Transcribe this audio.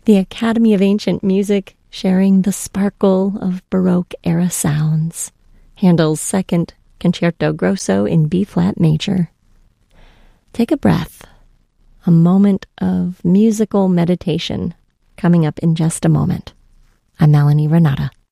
The Academy of Ancient Music sharing the sparkle of Baroque-era sounds. Handel's Second Concerto Grosso in B-flat major. Take a breath. A moment of musical meditation coming up in just a moment. I'm Melanie Renata.